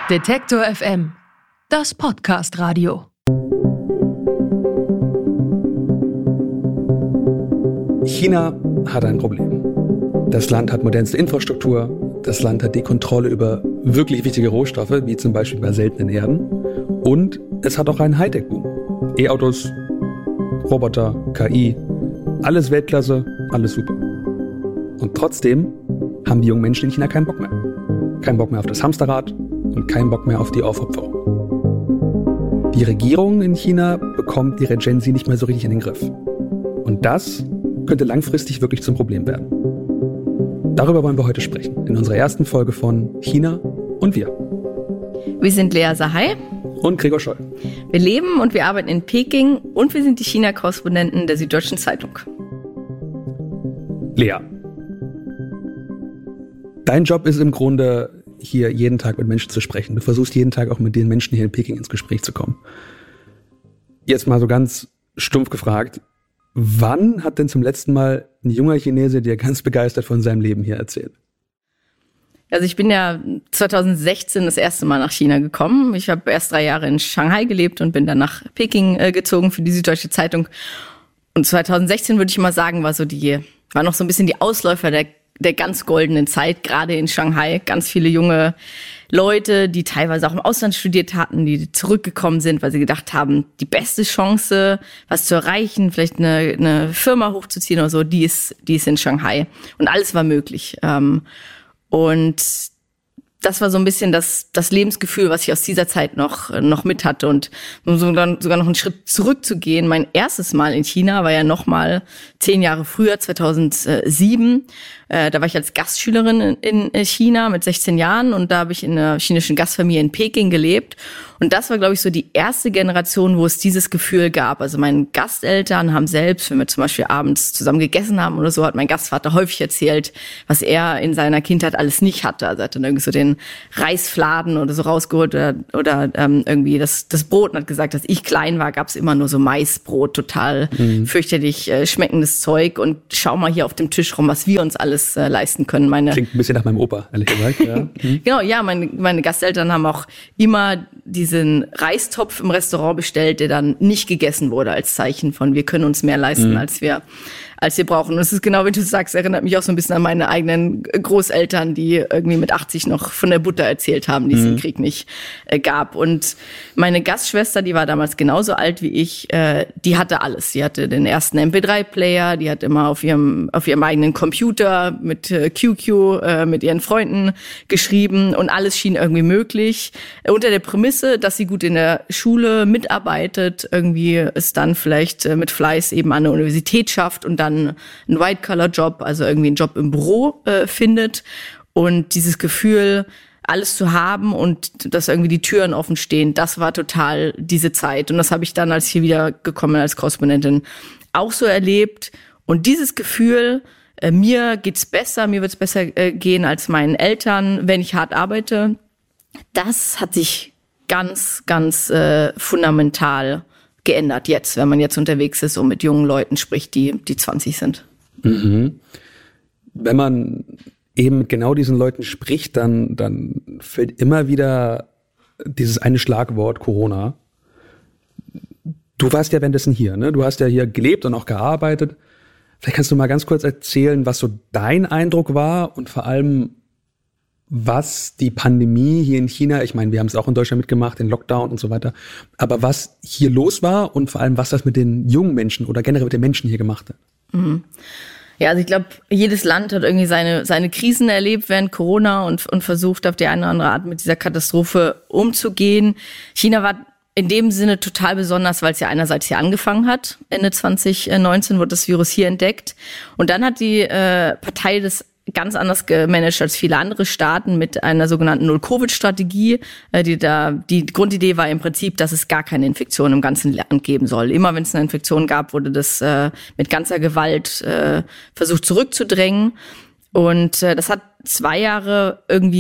Detektor FM, das Podcast-Radio. China hat ein Problem. Das Land hat modernste Infrastruktur, das Land hat die Kontrolle über wirklich wichtige Rohstoffe, wie zum Beispiel bei seltenen Erden. Und es hat auch einen Hightech-Boom. E-Autos, Roboter, KI, alles Weltklasse, alles super. Und trotzdem haben die jungen Menschen in China keinen Bock mehr. Keinen Bock mehr auf das Hamsterrad und keinen Bock mehr auf die Aufopferung. Die Regierung in China bekommt ihre Gen Z nicht mehr so richtig in den Griff. Und das könnte langfristig wirklich zum Problem werden. Darüber wollen wir heute sprechen, in unserer ersten Folge von China und wir. Wir sind Lea Sahai und Gregor Scholl. Wir leben und wir arbeiten in Peking und wir sind die China-Korrespondenten der Süddeutschen Zeitung. Lea, dein Job ist im Grunde, hier jeden Tag mit Menschen zu sprechen. Du versuchst jeden Tag auch mit den Menschen hier in Peking ins Gespräch zu kommen. Jetzt mal so ganz stumpf gefragt, wann hat denn zum letzten Mal ein junger Chinese dir ganz begeistert von seinem Leben hier erzählt? Also ich bin ja 2016 das erste Mal nach China gekommen. Ich habe erst 3 Jahre in Shanghai gelebt und bin dann nach Peking gezogen für die Süddeutsche Zeitung. Und 2016 würde ich mal sagen, war noch so ein bisschen die Ausläufer der ganz goldenen Zeit, gerade in Shanghai. Ganz viele junge Leute, die teilweise auch im Ausland studiert hatten, die zurückgekommen sind, weil sie gedacht haben, die beste Chance, was zu erreichen, vielleicht eine Firma hochzuziehen oder so, die ist in Shanghai. Und alles war möglich. Und das war so ein bisschen das Lebensgefühl, was ich aus dieser Zeit noch mit hatte. Und um sogar noch einen Schritt zurückzugehen, mein erstes Mal in China war ja noch mal 10 Jahre früher, 2007. Da war ich als Gastschülerin in China mit 16 Jahren und da habe ich in einer chinesischen Gastfamilie in Peking gelebt. Und das war, glaube ich, so die erste Generation, wo es dieses Gefühl gab. Also meine Gasteltern haben selbst, wenn wir zum Beispiel abends zusammen gegessen haben oder so, hat mein Gastvater häufig erzählt, was er in seiner Kindheit alles nicht hatte. Also er hat dann irgendwie so den Reisfladen oder so rausgeholt oder irgendwie das Brot und hat gesagt, als ich klein war, gab es immer nur so Maisbrot, total fürchterlich schmeckendes Zeug. Und schau mal hier auf dem Tisch rum, was wir uns alles leisten können. Klingt ein bisschen nach meinem Opa, ehrlich gesagt. Ja. Genau, ja, meine Gasteltern haben auch immer diesen Reistopf im Restaurant bestellt, der dann nicht gegessen wurde, als Zeichen von, wir können uns mehr leisten, als wir brauchen. Und es ist genau, wie du sagst, erinnert mich auch so ein bisschen an meine eigenen Großeltern, die irgendwie mit 80 noch von der Butter erzählt haben, die es im Krieg nicht gab. Und meine Gastschwester, die war damals genauso alt wie ich, die hatte alles. Die hatte den ersten MP3-Player, die hat immer auf ihrem eigenen Computer mit QQ mit ihren Freunden geschrieben und alles schien irgendwie möglich. Unter der Prämisse, dass sie gut in der Schule mitarbeitet, irgendwie es dann vielleicht mit Fleiß eben an der Universität schafft und dann einen White-Collar-Job, also irgendwie einen Job im Büro findet. Und dieses Gefühl, alles zu haben und dass irgendwie die Türen offen stehen, das war total diese Zeit. Und das habe ich dann, als ich hier wieder gekommen bin als Korrespondentin, auch so erlebt. Und dieses Gefühl, mir geht's besser, mir wird's besser gehen als meinen Eltern, wenn ich hart arbeite, das hat sich ganz, ganz fundamental geändert jetzt, wenn man jetzt unterwegs ist und mit jungen Leuten spricht, die 20 sind. Mhm. Wenn man eben mit genau diesen Leuten spricht, dann fällt immer wieder dieses eine Schlagwort Corona. Du warst ja währenddessen hier, ne? Du hast ja hier gelebt und auch gearbeitet. Vielleicht kannst du mal ganz kurz erzählen, was so dein Eindruck war und vor allem, was die Pandemie hier in China, ich meine, wir haben es auch in Deutschland mitgemacht, den Lockdown und so weiter, aber was hier los war und vor allem, was das mit den jungen Menschen oder generell mit den Menschen hier gemacht hat. Mhm. Ja, also ich glaube, jedes Land hat irgendwie seine Krisen erlebt während Corona und versucht auf die eine oder andere Art mit dieser Katastrophe umzugehen. China war in dem Sinne total besonders, weil es ja einerseits hier angefangen hat. Ende 2019 wurde das Virus hier entdeckt. Und dann hat die Partei das ganz anders gemanagt als viele andere Staaten mit einer sogenannten Null-Covid-Strategie. Die Grundidee war im Prinzip, dass es gar keine Infektion im ganzen Land geben soll. Immer wenn es eine Infektion gab, wurde das mit ganzer Gewalt versucht zurückzudrängen. Und das hat 2 Jahre irgendwie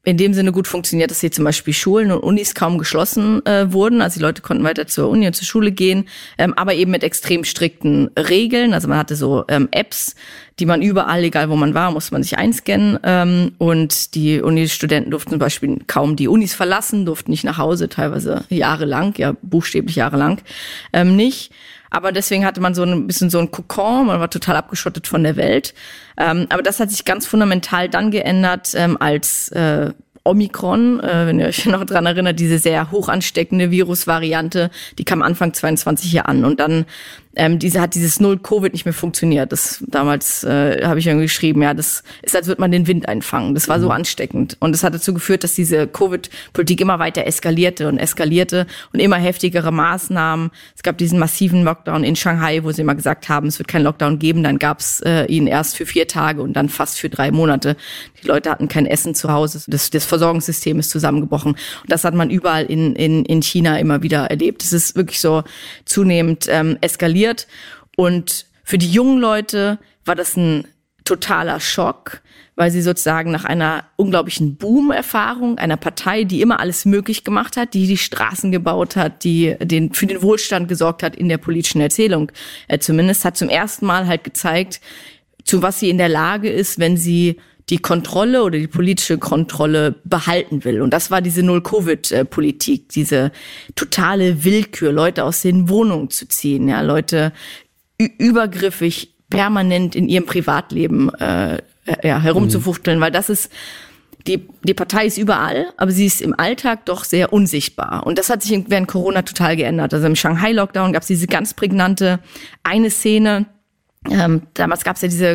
in dem Sinne gut funktioniert, dass hier zum Beispiel Schulen und Unis kaum geschlossen wurden. Also die Leute konnten weiter zur Uni und zur Schule gehen, aber eben mit extrem strikten Regeln. Also man hatte so Apps, die man überall, egal wo man war, musste man sich einscannen. Und die Uni-Studenten durften zum Beispiel kaum die Unis verlassen, durften nicht nach Hause, teilweise jahrelang, ja buchstäblich jahrelang nicht. Aber deswegen hatte man so ein bisschen so ein Kokon, man war total abgeschottet von der Welt. Aber das hat sich ganz fundamental dann geändert, als Omikron, wenn ihr euch noch dran erinnert, diese sehr hoch ansteckende Virusvariante, die kam Anfang 22 hier an. Und dann hat dieses Null-Covid nicht mehr funktioniert. Damals habe ich irgendwie geschrieben, ja, das ist, als würde man den Wind einfangen. Das war so ansteckend. Und das hat dazu geführt, dass diese Covid-Politik immer weiter eskalierte und immer heftigere Maßnahmen. Es gab diesen massiven Lockdown in Shanghai, wo sie immer gesagt haben, es wird keinen Lockdown geben. Dann gab es ihn erst für 4 Tage und dann fast für 3 Monate. Die Leute hatten kein Essen zu Hause. Das Versorgungssystem ist zusammengebrochen. Und das hat man überall in China immer wieder erlebt. Es ist wirklich so zunehmend eskaliert. Und für die jungen Leute war das ein totaler Schock, weil sie sozusagen nach einer unglaublichen Boom-Erfahrung einer Partei, die immer alles möglich gemacht hat, die Straßen gebaut hat, die für den Wohlstand gesorgt hat in der politischen Erzählung, zumindest hat zum ersten Mal halt gezeigt, zu was sie in der Lage ist, wenn sie die Kontrolle oder die politische Kontrolle behalten will. Und das war diese Null-Covid-Politik, diese totale Willkür, Leute aus den Wohnungen zu ziehen, ja, Leute übergriffig permanent in ihrem Privatleben herumzufuchteln, weil das ist, die Partei ist überall, aber sie ist im Alltag doch sehr unsichtbar. Und das hat sich während Corona total geändert. Also im Shanghai-Lockdown gab es diese ganz prägnante eine Szene. Damals gab es ja diese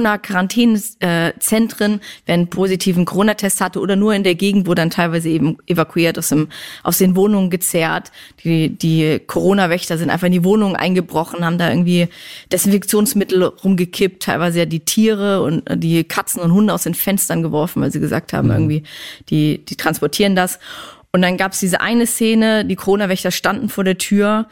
Corona-Quarantänezentren, wer einen positiven Corona-Test hatte oder nur in der Gegend, wo dann teilweise eben evakuiert aus den Wohnungen gezerrt. Die Corona-Wächter sind einfach in die Wohnungen eingebrochen, haben da irgendwie Desinfektionsmittel rumgekippt, teilweise ja die Tiere und die Katzen und Hunde aus den Fenstern geworfen, weil sie gesagt haben, irgendwie, die transportieren das. Und dann gab es diese eine Szene, die Corona-Wächter standen vor der Tür,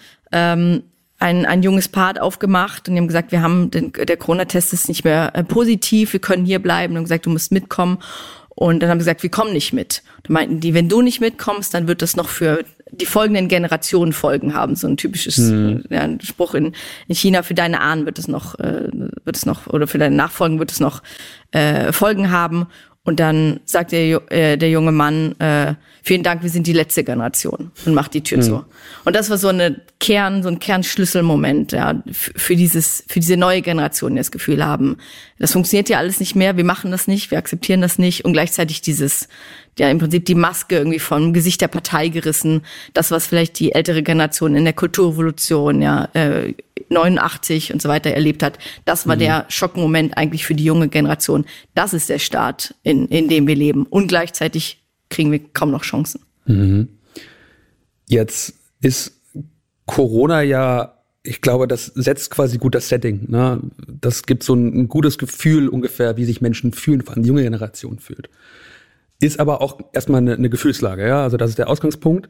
ein junges Paar hat aufgemacht und die haben gesagt, der Corona-Test ist nicht mehr positiv, wir können hier bleiben. Und haben gesagt, du musst mitkommen. Und dann haben sie gesagt, wir kommen nicht mit. Da meinten die, wenn du nicht mitkommst, dann wird das noch für die folgenden Generationen Folgen haben. So ein typisches Spruch in China, für deine Ahnen wird es noch, oder für deine Nachfolgen wird es noch Folgen haben. Und dann sagt der junge Mann, vielen Dank, wir sind die letzte Generation, und macht die Tür zu. Und das war so ein Kernschlüsselmoment, ja, für diese neue Generation, die das Gefühl haben, das funktioniert ja alles nicht mehr, wir machen das nicht, wir akzeptieren das nicht, und gleichzeitig im Prinzip die Maske irgendwie vom Gesicht der Partei gerissen, das, was vielleicht die ältere Generation in der Kulturrevolution, 89 und so weiter erlebt hat, das war der Schockmoment eigentlich für die junge Generation. Das ist der Staat, in dem wir leben. Und gleichzeitig kriegen wir kaum noch Chancen. Mhm. Jetzt ist Corona ja, ich glaube, das setzt quasi gut das Setting. Ne? Das gibt so ein gutes Gefühl ungefähr, wie sich Menschen fühlen, vor allem die junge Generation fühlt. Ist aber auch erstmal eine Gefühlslage, ja. Also das ist der Ausgangspunkt.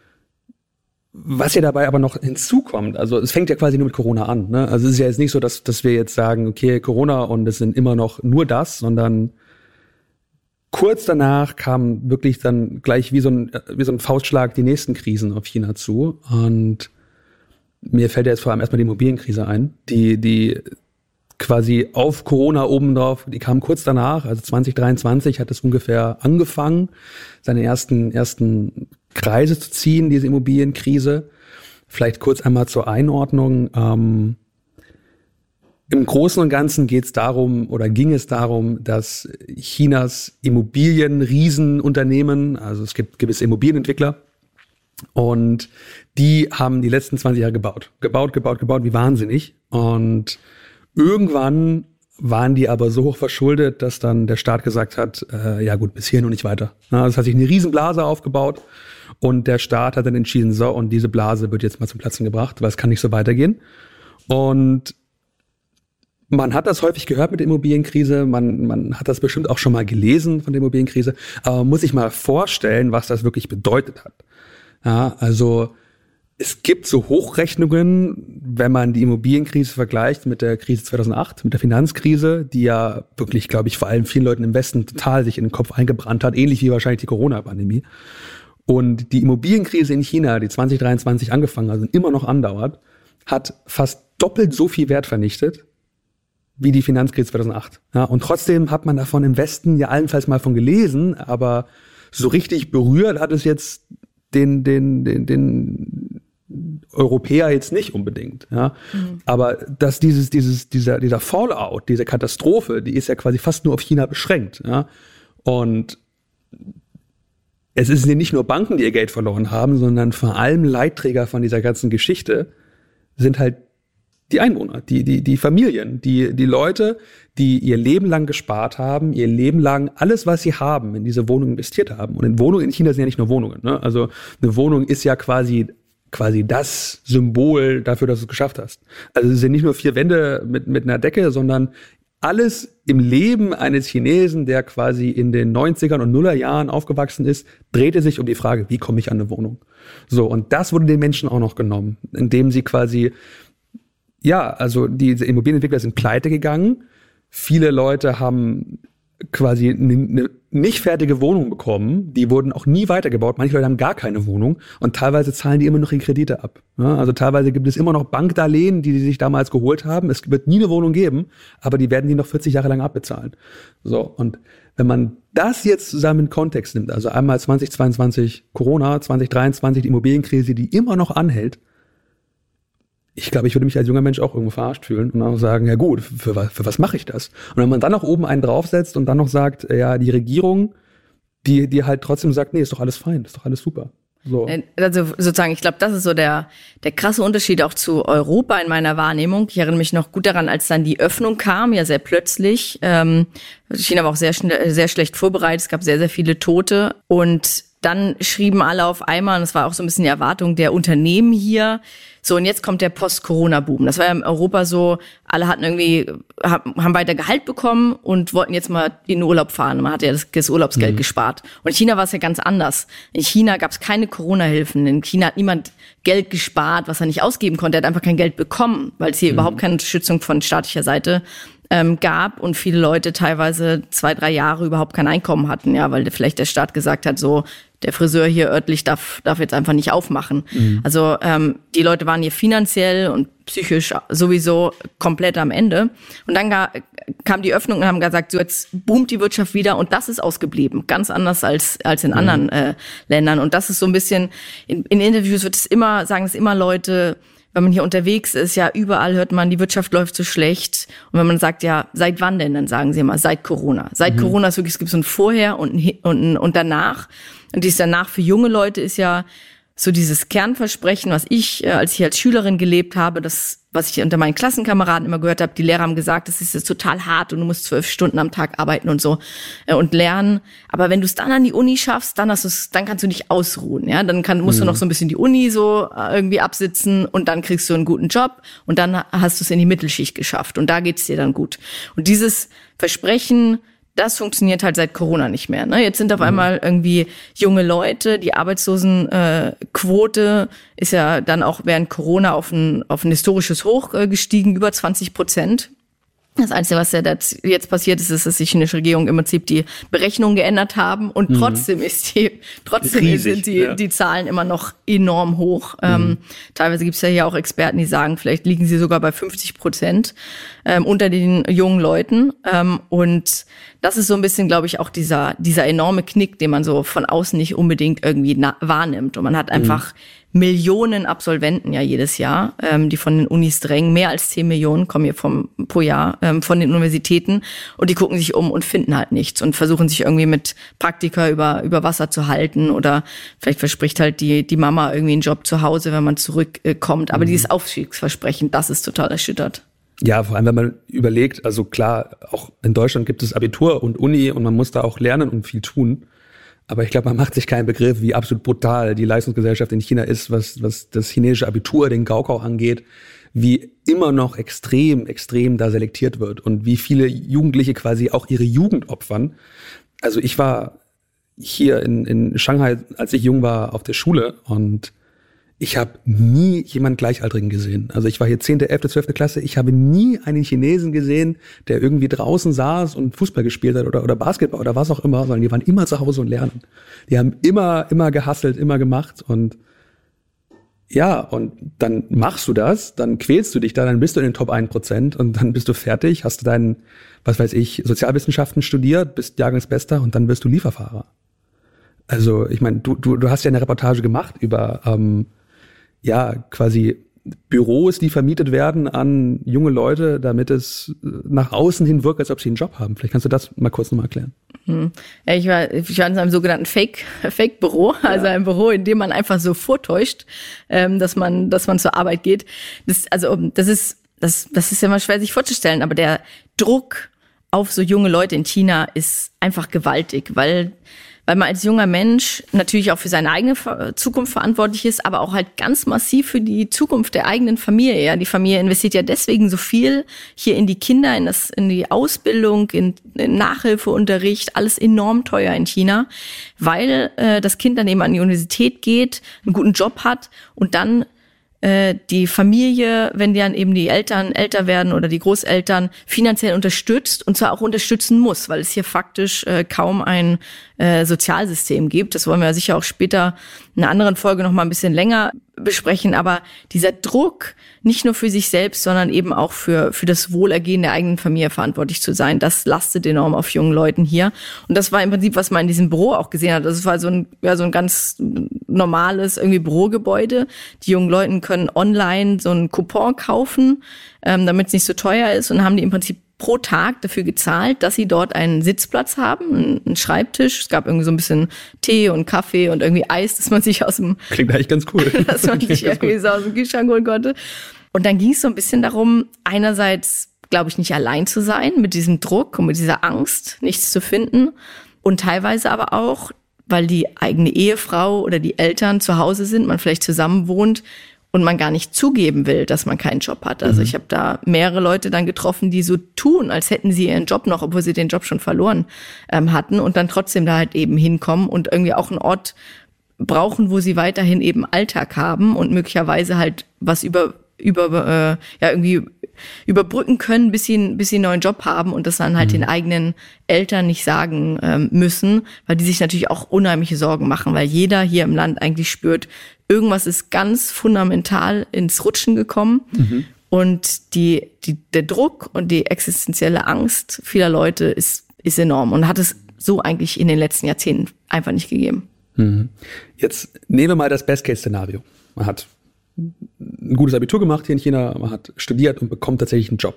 Was ja dabei aber noch hinzukommt, also es fängt ja quasi nur mit Corona an. Ne? Also es ist ja jetzt nicht so, dass wir jetzt sagen, okay, Corona und es sind immer noch nur das, sondern kurz danach kam wirklich dann gleich wie so ein Faustschlag die nächsten Krisen auf China zu. Und mir fällt ja jetzt vor allem erstmal die Immobilienkrise ein, die quasi auf Corona obendrauf, die kam kurz danach, also 2023 hat es ungefähr angefangen, seine ersten Kreise zu ziehen, diese Immobilienkrise. Vielleicht kurz einmal zur Einordnung. Im Großen und Ganzen ging es darum, dass Chinas Immobilienriesenunternehmen, also es gibt gewisse Immobilienentwickler, und die haben die letzten 20 Jahre gebaut, wie wahnsinnig. Und irgendwann waren die aber so hoch verschuldet, dass dann der Staat gesagt hat, ja gut, bis hierhin und nicht weiter. Es hat sich eine Riesenblase aufgebaut und der Staat hat dann entschieden, so, und diese Blase wird jetzt mal zum Platzen gebracht, weil es kann nicht so weitergehen. Und man hat das häufig gehört mit der Immobilienkrise, man hat das bestimmt auch schon mal gelesen von der Immobilienkrise, aber man muss sich mal vorstellen, was das wirklich bedeutet hat. Ja, also Es gibt so Hochrechnungen, wenn man die Immobilienkrise vergleicht mit der Krise 2008, mit der Finanzkrise, die ja wirklich, glaube ich, vor allem vielen Leuten im Westen total sich in den Kopf eingebrannt hat, ähnlich wie wahrscheinlich die Corona-Pandemie. Und die Immobilienkrise in China, die 2023 angefangen hat und immer noch andauert, hat fast doppelt so viel Wert vernichtet wie die Finanzkrise 2008. Ja, und trotzdem hat man davon im Westen ja allenfalls mal von gelesen, aber so richtig berührt hat es jetzt den Europäer jetzt nicht unbedingt, ja. Aber dass dieser Fallout, diese Katastrophe, die ist ja quasi fast nur auf China beschränkt, ja. Und es ist nicht nur Banken, die ihr Geld verloren haben, sondern vor allem Leitträger von dieser ganzen Geschichte sind halt die Einwohner, die Familien, die Leute, die ihr Leben lang gespart haben, ihr Leben lang alles, was sie haben, in diese Wohnung investiert haben. Und in Wohnungen in China sind ja nicht nur Wohnungen, ne? Also eine Wohnung ist ja quasi das Symbol dafür, dass du es geschafft hast. Also es sind nicht nur 4 Wände mit einer Decke, sondern alles im Leben eines Chinesen, der quasi in den 90er und Nuller Jahren aufgewachsen ist, drehte sich um die Frage, wie komme ich an eine Wohnung? So, und das wurde den Menschen auch noch genommen, indem sie quasi, ja, also diese Immobilienentwickler sind pleite gegangen. Viele Leute haben quasi eine nicht fertige Wohnung bekommen. Die wurden auch nie weitergebaut. Manche Leute haben gar keine Wohnung und teilweise zahlen die immer noch ihre Kredite ab. Ja, also teilweise gibt es immer noch Bankdarlehen, die sich damals geholt haben. Es wird nie eine Wohnung geben, aber die werden die noch 40 Jahre lang abbezahlen. So, und wenn man das jetzt zusammen in Kontext nimmt, also einmal 2022 Corona, 2023 die Immobilienkrise, die immer noch anhält, ich glaube, ich würde mich als junger Mensch auch irgendwo verarscht fühlen und auch sagen, ja gut, für was mache ich das? Und wenn man dann noch oben einen draufsetzt und dann noch sagt, ja, die Regierung, die halt trotzdem sagt, nee, ist doch alles fein, ist doch alles super. So. Also sozusagen, ich glaube, das ist so der krasse Unterschied auch zu Europa in meiner Wahrnehmung. Ich erinnere mich noch gut daran, als dann die Öffnung kam, ja sehr plötzlich. China war auch sehr schlecht vorbereitet, es gab sehr, sehr viele Tote und dann schrieben alle auf einmal, und das war auch so ein bisschen die Erwartung der Unternehmen hier, so und jetzt kommt der Post-Corona-Boom. Das war ja in Europa so, alle hatten haben weiter Gehalt bekommen und wollten jetzt mal in den Urlaub fahren. Man hatte ja das Urlaubsgeld gespart. Und in China war es ja ganz anders. In China gab es keine Corona-Hilfen. In China hat niemand Geld gespart, was er nicht ausgeben konnte. Er hat einfach kein Geld bekommen, weil es hier überhaupt keine Unterstützung von staatlicher Seite gab und viele Leute teilweise 2-3 Jahre überhaupt kein Einkommen hatten, ja, weil vielleicht der Staat gesagt hat, so der Friseur hier örtlich darf jetzt einfach nicht aufmachen. Also die Leute waren hier finanziell und psychisch sowieso komplett am Ende. Und dann kam die Öffnung und haben gesagt, so jetzt boomt die Wirtschaft wieder und das ist ausgeblieben, ganz anders als in anderen Ländern. Und das ist so ein bisschen in Interviews sagen es immer Leute. Wenn man hier unterwegs ist, ja, überall hört man, die Wirtschaft läuft so schlecht. Und wenn man sagt, ja, seit wann denn? Dann sagen sie immer, seit Corona. Seit Corona ist wirklich, es gibt so ein Vorher und ein Danach. Und dieses Danach für junge Leute ist ja so dieses Kernversprechen, was ich, als ich als Schülerin gelebt habe, was ich unter meinen Klassenkameraden immer gehört habe, die Lehrer haben gesagt, das ist jetzt total hart und du musst 12 Stunden am Tag arbeiten und so und lernen. Aber wenn du es dann an die Uni schaffst, dann kannst du dich ausruhen, ja. Dann musst du noch so ein bisschen die Uni so irgendwie absitzen und dann kriegst du einen guten Job und dann hast du es in die Mittelschicht geschafft und da geht's dir dann gut. Und dieses Versprechen, das funktioniert halt seit Corona nicht mehr. Ne? Jetzt sind auf einmal irgendwie junge Leute, die Arbeitslosenquote ist ja dann auch während Corona auf ein historisches Hoch gestiegen, über 20%. Das Einzige, was ja jetzt passiert ist, dass die chinesische Regierung im Prinzip die Berechnungen geändert haben und trotzdem sind die Zahlen immer noch enorm hoch. Teilweise gibt es ja hier auch Experten, die sagen, vielleicht liegen sie sogar bei 50% unter den jungen Leuten. Und das ist so ein bisschen, glaube ich, auch dieser enorme Knick, den man so von außen nicht unbedingt irgendwie wahrnimmt. Und man hat einfach Millionen Absolventen ja jedes Jahr, die von den Unis drängen. Mehr als 10 Millionen kommen hier pro Jahr von den Universitäten. Und die gucken sich um und finden halt nichts und versuchen sich irgendwie mit Praktika über Wasser zu halten. Oder vielleicht verspricht halt die Mama irgendwie einen Job zu Hause, wenn man zurückkommt. Aber dieses Aufstiegsversprechen, das ist total erschüttert. Ja, vor allem, wenn man überlegt, also klar, auch in Deutschland gibt es Abitur und Uni und man muss da auch lernen und viel tun. Aber ich glaube, man macht sich keinen Begriff, wie absolut brutal die Leistungsgesellschaft in China ist, was das chinesische Abitur, den Gaokao angeht, wie immer noch extrem da selektiert wird und wie viele Jugendliche quasi auch ihre Jugend opfern. Also ich war hier in Shanghai, als ich jung war, auf der Schule und Ich habe nie jemanden Gleichaltrigen gesehen. Also ich war hier 10., 11., 12. Klasse. Ich habe nie einen Chinesen gesehen, der irgendwie draußen saß und Fußball gespielt hat oder Basketball oder was auch immer, sondern die waren immer zu Hause und lernen. Die haben immer gehustelt, immer gemacht und ja, und dann machst du das, dann quälst du dich da, dann bist du in den Top 1% und dann bist du fertig, hast du deinen, was weiß ich, Sozialwissenschaften studiert, bist Jahrgangsbester und dann wirst du Lieferfahrer. Also ich meine, du hast ja eine Reportage gemacht über quasi Büros, die vermietet werden an junge Leute, damit es nach außen hin wirkt, als ob sie einen Job haben. Vielleicht kannst du das mal kurz nochmal erklären. Ja, ich war in einem sogenannten Fake-Büro, also ein Büro, in dem man einfach so vortäuscht, dass man zur Arbeit geht. Das ist ja mal schwer sich vorzustellen, aber der Druck auf so junge Leute in China ist einfach gewaltig, weil man als junger Mensch natürlich auch für seine eigene Zukunft verantwortlich ist, aber auch halt ganz massiv für die Zukunft der eigenen Familie. Ja, die Familie investiert ja deswegen so viel hier in die Kinder, in die Ausbildung, in Nachhilfeunterricht, alles enorm teuer in China, weil das Kind dann eben an die Universität geht, einen guten Job hat und dann die Familie, wenn dann eben die Eltern älter werden oder die Großeltern, finanziell unterstützt und zwar auch unterstützen muss, weil es hier faktisch kaum ein Sozialsystem gibt. Das wollen wir ja sicher auch später in einer anderen Folge noch mal ein bisschen länger besprechen. Aber dieser Druck, nicht nur für sich selbst, sondern eben auch für das Wohlergehen der eigenen Familie verantwortlich zu sein, das lastet enorm auf jungen Leuten hier. Und das war im Prinzip, was man in diesem Büro auch gesehen hat. Das war so ein ganz normales irgendwie Bürogebäude. Die jungen Leute können online so einen Coupon kaufen, damit es nicht so teuer ist und haben die im Prinzip pro Tag dafür gezahlt, dass sie dort einen Sitzplatz haben, einen Schreibtisch. Es gab irgendwie so ein bisschen Tee und Kaffee und irgendwie Eis, dass man sich klingt eigentlich ganz cool. dass man sich irgendwie so aus dem Kühlschrank holen konnte. Und dann ging es so ein bisschen darum, einerseits, glaube ich, nicht allein zu sein mit diesem Druck und mit dieser Angst, nichts zu finden. Und teilweise aber auch, weil die eigene Ehefrau oder die Eltern zu Hause sind, man vielleicht zusammen wohnt, und man gar nicht zugeben will, dass man keinen Job hat. Also ich habe da mehrere Leute dann getroffen, die so tun, als hätten sie ihren Job noch, obwohl sie den Job schon verloren hatten und dann trotzdem da halt eben hinkommen und irgendwie auch einen Ort brauchen, wo sie weiterhin eben Alltag haben und möglicherweise halt was irgendwie überbrücken können, bis sie einen neuen Job haben und das dann halt den eigenen Eltern nicht sagen müssen, weil die sich natürlich auch unheimliche Sorgen machen, weil jeder hier im Land eigentlich spürt, irgendwas ist ganz fundamental ins Rutschen gekommen und der Druck und die existenzielle Angst vieler Leute ist enorm und hat es so eigentlich in den letzten Jahrzehnten einfach nicht gegeben. Jetzt nehmen wir mal das Best-Case-Szenario. Man hat ein gutes Abitur gemacht hier in China, man hat studiert und bekommt tatsächlich einen Job.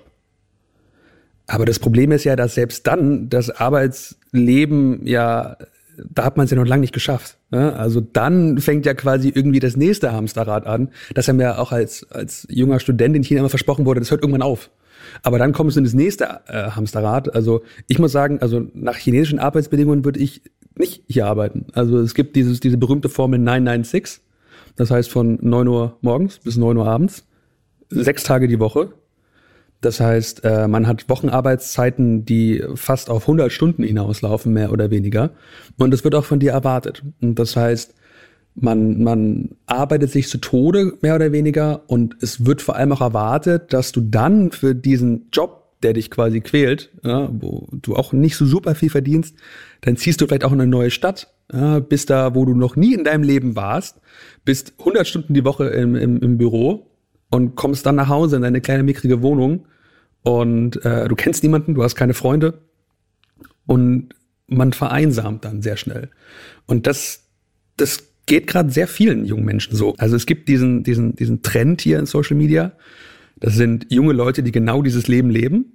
Aber das Problem ist ja, dass selbst dann das Arbeitsleben da hat man es ja noch lange nicht geschafft. Ja? Also dann fängt ja quasi irgendwie das nächste Hamsterrad an, das einem ja auch als junger Student in China immer versprochen wurde, das hört irgendwann auf. Aber dann kommst du in das nächste Hamsterrad. Also ich muss sagen, also nach chinesischen Arbeitsbedingungen würde ich nicht hier arbeiten. Also es gibt diese berühmte Formel 996. Das heißt von 9 Uhr morgens bis 9 Uhr abends, 6 Tage die Woche. Das heißt, man hat Wochenarbeitszeiten, die fast auf 100 Stunden hinauslaufen, mehr oder weniger. Und das wird auch von dir erwartet. Und das heißt, man arbeitet sich zu Tode, mehr oder weniger. Und es wird vor allem auch erwartet, dass du dann für diesen Job, der dich quasi quält, ja, wo du auch nicht so super viel verdienst, dann ziehst du vielleicht auch in eine neue Stadt, ja, bist da, wo du noch nie in deinem Leben warst, bist 100 Stunden die Woche im Büro und kommst dann nach Hause in deine kleine mickrige Wohnung und du kennst niemanden, du hast keine Freunde und man vereinsamt dann sehr schnell. Und das geht gerade sehr vielen jungen Menschen so. Also es gibt diesen Trend hier in Social Media. Das sind junge Leute, die genau dieses Leben leben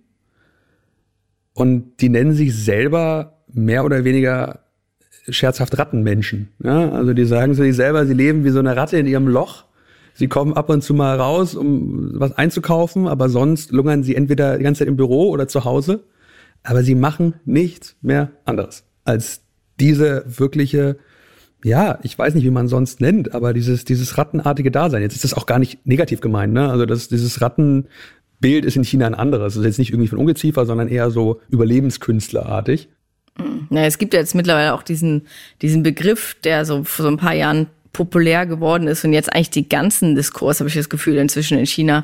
und die nennen sich selber mehr oder weniger scherzhaft Rattenmenschen. Ja? Also die sagen zu sich selber, sie leben wie so eine Ratte in ihrem Loch. Sie kommen ab und zu mal raus, um was einzukaufen, aber sonst lungern sie entweder die ganze Zeit im Büro oder zu Hause. Aber sie machen nichts mehr anderes als diese wirkliche, ja, ich weiß nicht, wie man sonst nennt, aber dieses rattenartige Dasein. Jetzt ist das auch gar nicht negativ gemeint, ne? Also dieses Rattenbild ist in China ein anderes. Das ist jetzt nicht irgendwie von Ungeziefer, sondern eher so überlebenskünstlerartig. Ja, es gibt ja jetzt mittlerweile auch diesen Begriff, der so vor so ein paar Jahren populär geworden ist und jetzt eigentlich die ganzen Diskurs, habe ich das Gefühl, inzwischen in China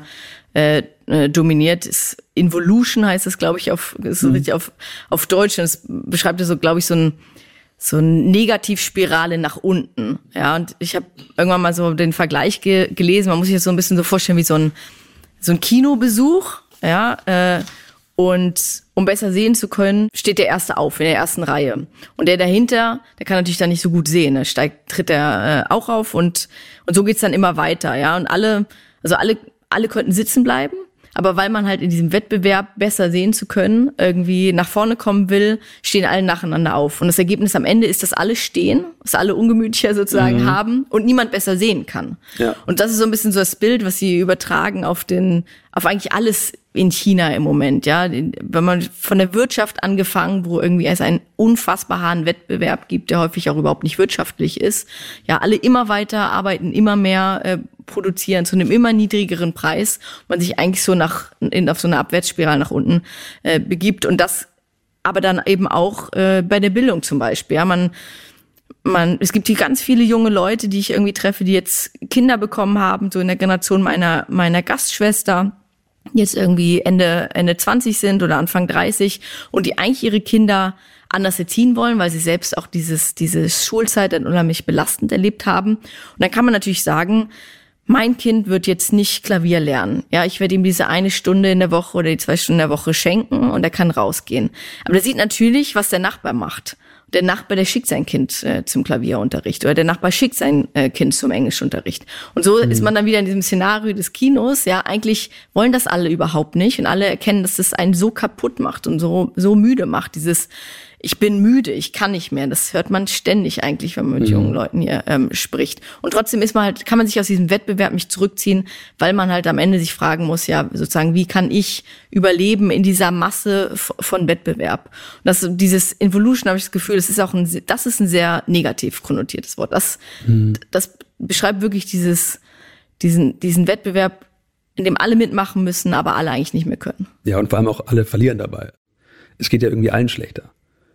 dominiert, ist Involution, heißt es, glaube ich, richtig auf Deutsch. Und es beschreibt ja so, glaube ich, so eine Negativspirale nach unten. Ja, und ich habe irgendwann mal so den Vergleich gelesen. Man muss sich das so ein bisschen so vorstellen wie so ein Kinobesuch. Ja, und um besser sehen zu können, steht der Erste auf in der ersten Reihe. Und der dahinter, der kann natürlich dann nicht so gut sehen. Tritt er auch auf und so geht's dann immer weiter. Ja, und alle könnten sitzen bleiben. Aber weil man halt in diesem Wettbewerb besser sehen zu können, irgendwie nach vorne kommen will, stehen alle nacheinander auf. Und das Ergebnis am Ende ist, dass alle stehen, dass alle ungemütlicher sozusagen haben und niemand besser sehen kann. Ja. Und das ist so ein bisschen so das Bild, was sie übertragen auf eigentlich alles in China im Moment, ja. Wenn man von der Wirtschaft angefangen, wo irgendwie es einen unfassbar harten Wettbewerb gibt, der häufig auch überhaupt nicht wirtschaftlich ist. Ja, alle immer weiter arbeiten, immer mehr produzieren zu einem immer niedrigeren Preis. Man sich eigentlich so auf so eine Abwärtsspirale nach unten begibt. Und das aber dann eben auch bei der Bildung zum Beispiel. Ja, es gibt hier ganz viele junge Leute, die ich irgendwie treffe, die jetzt Kinder bekommen haben, so in der Generation meiner Gastschwester, die jetzt irgendwie Ende 20 sind oder Anfang 30 und die eigentlich ihre Kinder anders erziehen wollen, weil sie selbst auch diese Schulzeit dann unheimlich belastend erlebt haben. Und dann kann man natürlich sagen, mein Kind wird jetzt nicht Klavier lernen. Ja, ich werde ihm diese 1 Stunde in der Woche oder die 2 Stunden in der Woche schenken und er kann rausgehen. Aber der sieht natürlich, was der Nachbar macht. Der Nachbar, der schickt sein Kind zum Klavierunterricht oder der Nachbar schickt sein Kind zum Englischunterricht. Und so ist man dann wieder in diesem Szenario des Kinos. Ja, eigentlich wollen das alle überhaupt nicht und alle erkennen, dass das einen so kaputt macht und so müde macht. Dieses ich bin müde, ich kann nicht mehr. Das hört man ständig eigentlich, wenn man mit jungen Leuten hier spricht. Und trotzdem kann man sich aus diesem Wettbewerb nicht zurückziehen, weil man halt am Ende sich fragen muss, ja, sozusagen, wie kann ich überleben in dieser Masse von Wettbewerb? Und dieses Involution, habe ich das Gefühl, das ist ein sehr negativ konnotiertes Wort. Das beschreibt wirklich diesen Wettbewerb, in dem alle mitmachen müssen, aber alle eigentlich nicht mehr können. Ja, und vor allem auch alle verlieren dabei. Es geht ja irgendwie allen schlechter.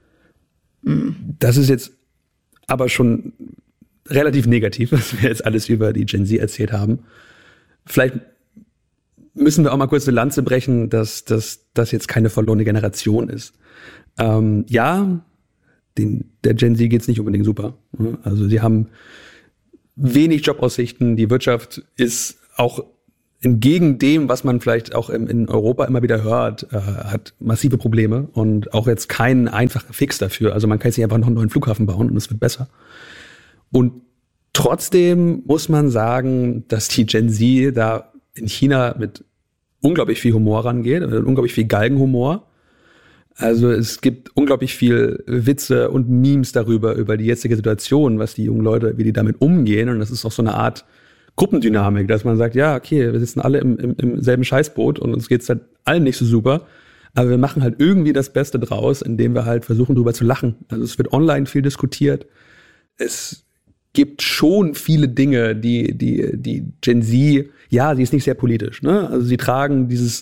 Das ist jetzt aber schon relativ negativ, was wir jetzt alles über die Gen Z erzählt haben. Vielleicht müssen wir auch mal kurz eine Lanze brechen, dass das jetzt keine verlorene Generation ist. Der Gen Z geht's nicht unbedingt super. Also sie haben wenig Jobaussichten, die Wirtschaft ist auch entgegen dem, was man vielleicht auch in Europa immer wieder hört, hat massive Probleme und auch jetzt keinen einfachen Fix dafür. Also man kann jetzt nicht einfach noch einen neuen Flughafen bauen und es wird besser. Und trotzdem muss man sagen, dass die Gen Z da in China mit unglaublich viel Humor rangeht, unglaublich viel Galgenhumor. Also es gibt unglaublich viel Witze und Memes über die jetzige Situation, was die jungen Leute, wie die damit umgehen. Und das ist auch so eine Art Gruppendynamik, dass man sagt, ja, okay, wir sitzen alle im selben Scheißboot und uns geht's halt allen nicht so super, aber wir machen halt irgendwie das Beste draus, indem wir halt versuchen, drüber zu lachen. Also es wird online viel diskutiert. Es gibt schon viele Dinge, die Gen Z, ja, sie ist nicht sehr politisch, ne? Also sie tragen diese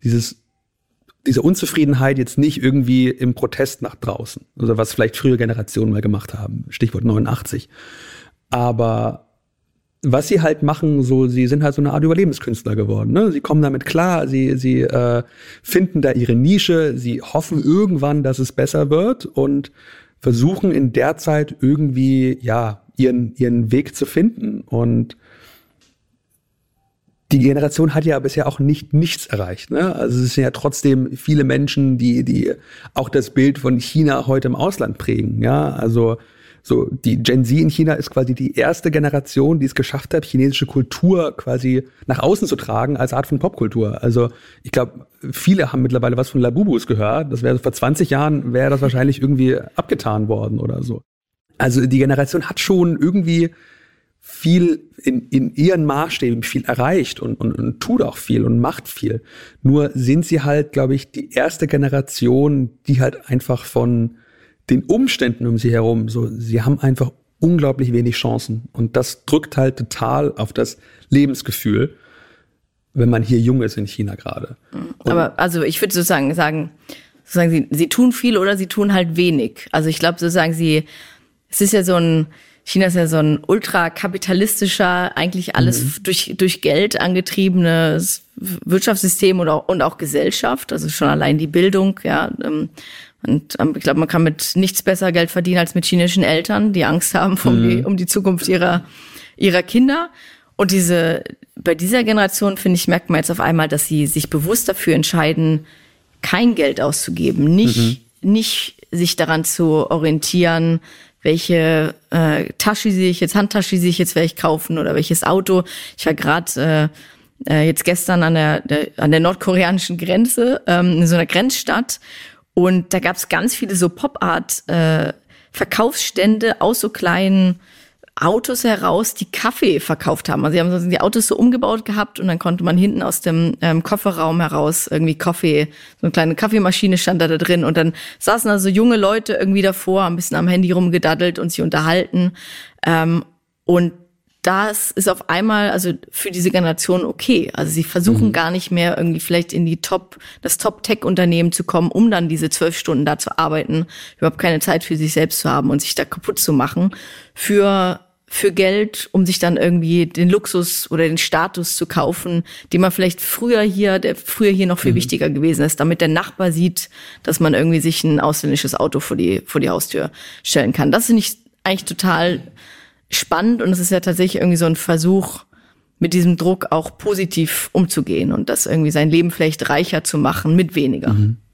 Unzufriedenheit jetzt nicht irgendwie im Protest nach draußen. Also was vielleicht frühere Generationen mal gemacht haben. Stichwort 89. Aber was sie halt machen, sie sind halt so eine Art Überlebenskünstler geworden. Ne? Sie kommen damit klar, sie finden da ihre Nische, sie hoffen irgendwann, dass es besser wird und versuchen in der Zeit irgendwie ihren Weg zu finden. Und die Generation hat ja bisher auch nichts erreicht. Ne? Also es sind ja trotzdem viele Menschen, die auch das Bild von China heute im Ausland prägen. Ja, also so, die Gen Z in China ist quasi die erste Generation, die es geschafft hat, chinesische Kultur quasi nach außen zu tragen als Art von Popkultur. Also ich glaube, viele haben mittlerweile was von Labubus gehört. Das wäre vor 20 Jahren, wäre das wahrscheinlich irgendwie abgetan worden oder so. Also die Generation hat schon irgendwie viel in ihren Maßstäben viel erreicht und tut auch viel und macht viel. Nur sind sie halt, glaube ich, die erste Generation, die halt einfach von den Umständen um sie herum, sie haben einfach unglaublich wenig Chancen. Und das drückt halt total auf das Lebensgefühl, wenn man hier jung ist in China gerade. Aber also ich würde sozusagen sagen, sie tun viel oder sie tun halt wenig. Also ich glaube sozusagen, es ist ja so ein China ist ja so ein ultrakapitalistischer, eigentlich alles durch Geld angetriebenes Wirtschaftssystem und auch Gesellschaft, also schon allein die Bildung, ja. Und ich glaube, man kann mit nichts besser Geld verdienen als mit chinesischen Eltern, die Angst haben um die Zukunft ihrer Kinder. Und bei dieser Generation, finde ich, merkt man jetzt auf einmal, dass sie sich bewusst dafür entscheiden, kein Geld auszugeben, nicht sich daran zu orientieren, welche Handtasche sehe ich jetzt werde ich kaufen oder welches Auto. Ich war gerade jetzt gestern an der nordkoreanischen Grenze, in so einer Grenzstadt, und da gab es ganz viele so Pop-Art Verkaufsstände aus so kleinen Autos heraus, die Kaffee verkauft haben. Also sie haben die Autos so umgebaut gehabt und dann konnte man hinten aus dem Kofferraum heraus irgendwie Kaffee, so eine kleine Kaffeemaschine stand da drin, und dann saßen da so junge Leute irgendwie davor, ein bisschen am Handy rumgedaddelt und sich unterhalten. Und das ist auf einmal, also für diese Generation okay. Also sie versuchen gar nicht mehr irgendwie vielleicht in das Top-Tech-Unternehmen zu kommen, um dann diese 12 Stunden da zu arbeiten, überhaupt keine Zeit für sich selbst zu haben und sich da kaputt zu machen für Geld, um sich dann irgendwie den Luxus oder den Status zu kaufen, den man vielleicht früher hier noch viel wichtiger gewesen ist, damit der Nachbar sieht, dass man irgendwie sich ein ausländisches Auto vor die Haustür stellen kann. Das finde ich eigentlich total spannend, und es ist ja tatsächlich irgendwie so ein Versuch, mit diesem Druck auch positiv umzugehen und das irgendwie sein Leben vielleicht reicher zu machen mit weniger.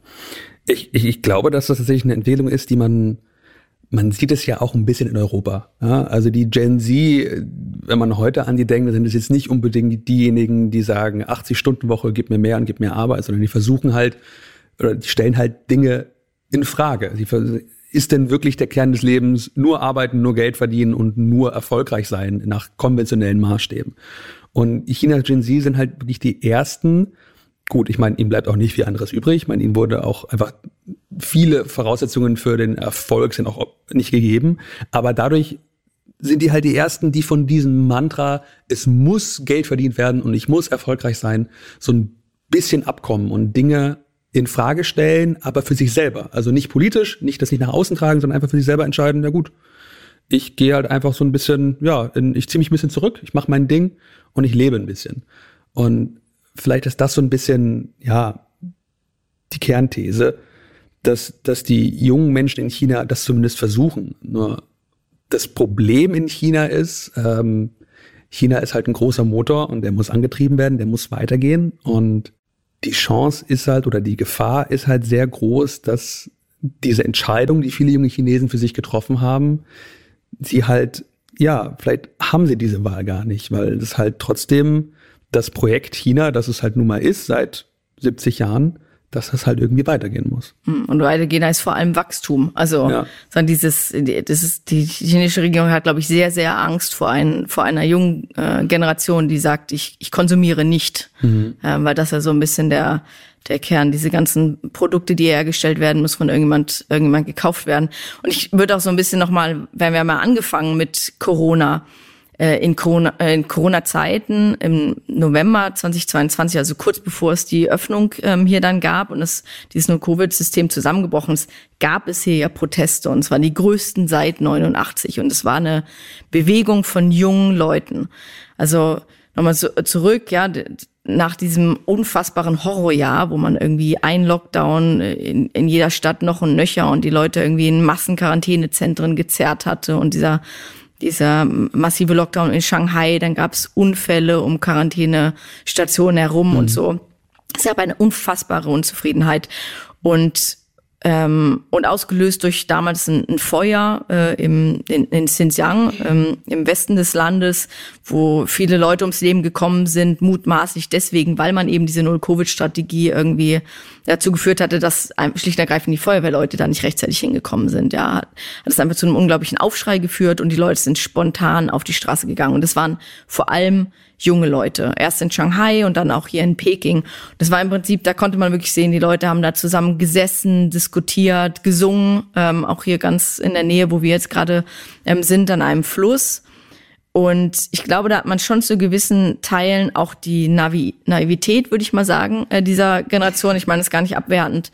Ich glaube, dass das tatsächlich eine Entwicklung ist, die man sieht es ja auch ein bisschen in Europa. Ja? Also die Gen Z, wenn man heute an die denkt, sind es jetzt nicht unbedingt diejenigen, die sagen, 80-Stunden-Woche, gib mir mehr und gib mir Arbeit, sondern die versuchen halt, oder die stellen halt Dinge in Frage. Ist denn wirklich der Kern des Lebens nur arbeiten, nur Geld verdienen und nur erfolgreich sein nach konventionellen Maßstäben? Und Chinas Gen Z sind halt wirklich die ersten. Gut, ich meine, ihnen bleibt auch nicht viel anderes übrig. Ich meine, ihnen wurde auch einfach viele Voraussetzungen für den Erfolg sind auch nicht gegeben. Aber dadurch sind die halt die ersten, die von diesem Mantra, es muss Geld verdient werden und ich muss erfolgreich sein, so ein bisschen abkommen und Dinge in Frage stellen, aber für sich selber. Also nicht politisch, nicht das nicht nach außen tragen, sondern einfach für sich selber entscheiden, na gut, ich gehe halt einfach so ein bisschen, ich ziehe mich ein bisschen zurück, ich mache mein Ding und ich lebe ein bisschen. Und vielleicht ist das so ein bisschen, die Kernthese, dass die jungen Menschen in China das zumindest versuchen. Nur das Problem in China ist, China ist halt ein großer Motor und der muss angetrieben werden, der muss weitergehen, und die Chance ist halt, oder die Gefahr ist halt sehr groß, dass diese Entscheidung, die viele junge Chinesen für sich getroffen haben, sie halt, vielleicht haben sie diese Wahl gar nicht, weil das halt trotzdem das Projekt China, das es halt nun mal ist, seit 70 Jahren, dass das halt irgendwie weitergehen muss. Und weitergehen heißt vor allem Wachstum. Also die chinesische Regierung hat, glaube ich, sehr, sehr Angst vor einer jungen Generation, die sagt, ich konsumiere nicht, weil das ja so ein bisschen der Kern, diese ganzen Produkte, die hergestellt werden, muss von irgendjemand gekauft werden. Und ich würde auch so ein bisschen nochmal, wenn wir mal angefangen mit Corona, in Corona-Zeiten im November 2022, also kurz bevor es die Öffnung hier dann gab und dieses No-Covid-System zusammengebrochen ist, gab es hier ja Proteste, und zwar die größten seit 89, und es war eine Bewegung von jungen Leuten. Also nochmal zurück, nach diesem unfassbaren Horrorjahr, wo man irgendwie ein Lockdown in jeder Stadt noch und nöcher und die Leute irgendwie in Massenquarantänezentren gezerrt hatte, und dieser massive Lockdown in Shanghai, dann gab es Unfälle um Quarantänestationen herum und so. Es gab eine unfassbare Unzufriedenheit und ausgelöst durch damals ein Feuer in Xinjiang, im Westen des Landes, wo viele Leute ums Leben gekommen sind, mutmaßlich deswegen, weil man eben diese Null-Covid-Strategie irgendwie dazu geführt hatte, dass schlicht und ergreifend die Feuerwehrleute da nicht rechtzeitig hingekommen sind. Hat das einfach zu einem unglaublichen Aufschrei geführt, und die Leute sind spontan auf die Straße gegangen. Und das waren vor allem junge Leute. Erst in Shanghai und dann auch hier in Peking. Das war im Prinzip, da konnte man wirklich sehen, die Leute haben da zusammen gesessen, diskutiert, gesungen, auch hier ganz in der Nähe, wo wir jetzt gerade sind, an einem Fluss. Und ich glaube, da hat man schon zu gewissen Teilen auch die Naivität, würde ich mal sagen, dieser Generation, ich meine es gar nicht abwertend,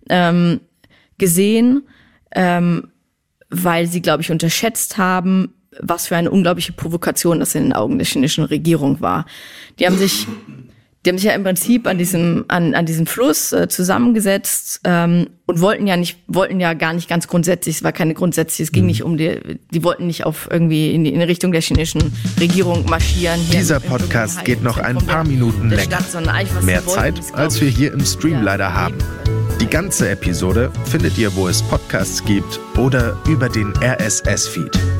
gesehen, weil sie, glaube ich, unterschätzt haben, was für eine unglaubliche Provokation das in den Augen der chinesischen Regierung war. Die haben sich ja im Prinzip an diesem Fluss zusammengesetzt und wollten ja gar nicht ganz grundsätzlich, es war keine grundsätzliche, es ging nicht um die wollten nicht auf irgendwie in die Richtung der chinesischen Regierung marschieren. Dieser Podcast geht noch ein paar Minuten länger. Mehr Zeit, als wir hier im Stream leider haben. Die ganze Episode findet ihr, wo es Podcasts gibt oder über den RSS-Feed.